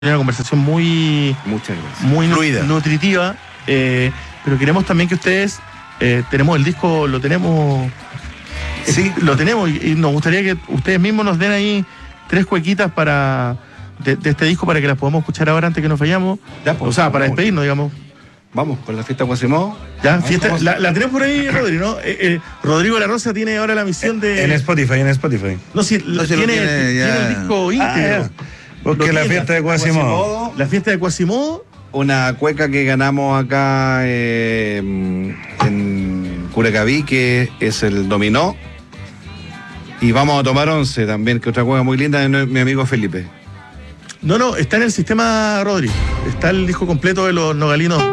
Una conversación Muchas gracias. muy Fluida. nutritiva, pero queremos también que ustedes, tenemos el disco, lo tenemos, Sí. lo tenemos y nos gustaría que ustedes mismos nos den ahí 3 cuequitas de este disco para que las podamos escuchar ahora antes que nos vayamos. Ya, pues, o sea, para vamos. despedirnos, digamos. Vamos con la fiesta Quasimodo. Ya, Vamos, fiesta, vamos. la tenemos por ahí, Rodrigo, ¿no? Rodrigo La Rosa tiene ahora la misión de... En Spotify. No, sí, No, si lo tiene tiene ya. el disco íntegro. Porque Lo la tiene. fiesta de Quasimodo. La fiesta de Quasimodo. Una cueca que ganamos acá en Curacaví, que es el dominó. Y vamos a tomar 11 también, que otra cueca muy linda de mi amigo Felipe. No, está en el sistema, Rodri. Está el disco completo de los nogalinos.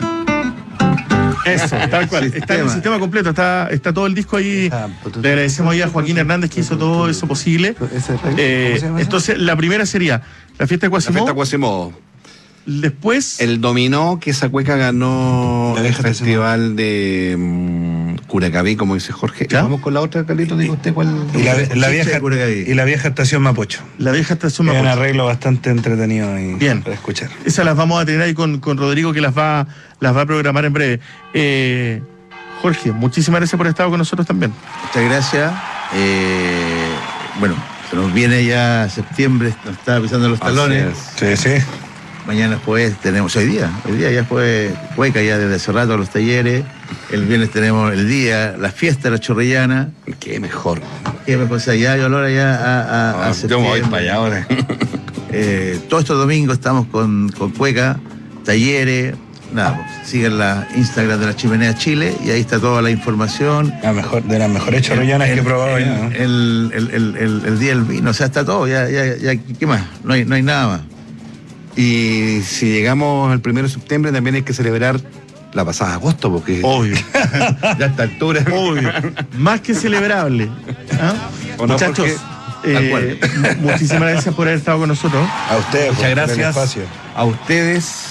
Eso, tal cual. Está en el sistema completo, está todo el disco ahí. Le agradecemos ahí a Joaquín Hernández que hizo todo eso posible. Entonces, la primera sería la fiesta de La fiesta Quasimodo. Quasimodo. Después, El dominó, que esa cueca ganó el festival de Curacaví, como dice Jorge. ¿Ya? Vamos con la otra, Carlito, diga usted cuál. Y la Chicha de Curacaví. vieja estación Mapocho. la vieja estación Es un Mapocho. arreglo bastante entretenido y Bien. para escuchar. Esas las vamos a tener ahí con Rodrigo, que las va a programar en breve. Jorge, muchísimas gracias por estar con nosotros también. Muchas gracias. Bueno, se nos viene ya septiembre, nos está pisando los talones. Sí. Mañana jueves tenemos, hoy día ya fue cueca ya desde hace rato los talleres. El viernes tenemos el día, la fiesta de la Chorrillana. Qué mejor. Que me pasa ya, yo olor allá a Yo me voy para allá ahora. Todos estos domingos estamos con cueca, talleres. Nada, pues, sigan la Instagram de la Chimenea Chile y ahí está toda la información. De las mejores chorrillanas que he probado ya, ¿no? El día del vino, o sea, está todo, ya, ¿qué más? No hay nada más. Y si llegamos al 1 de septiembre también hay que celebrar la pasada agosto, porque Obvio. ya a esta altura. Obvio. Más que celebrable. ¿Ah? ¿O no? Muchachos, Porque- muchísimas gracias por haber estado con nosotros. A ustedes, Muchas por el gracias espacio. a ustedes,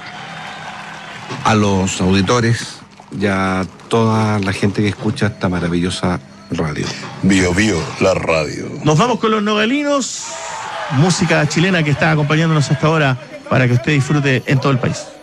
a los auditores y a toda la gente que escucha esta maravillosa radio. Bio, la radio. Nos vamos con los nogalinos. Música chilena que está acompañándonos hasta ahora para que usted disfrute en todo el país.